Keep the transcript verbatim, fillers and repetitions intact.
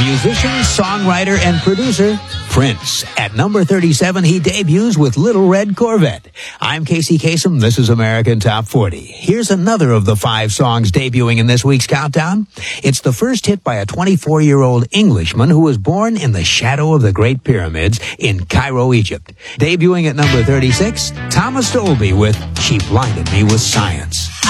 Musician, songwriter, and producer, Prince. At number thirty-seven, he debuts with Little Red Corvette. I'm Casey Kasem. This is American Top forty. Here's another of the five songs debuting in this week's countdown. It's the first hit by a twenty-four-year-old Englishman who was born in the shadow of the Great Pyramids in Cairo, Egypt. Debuting at number thirty-six, Thomas Dolby with She Blinded Me with Science.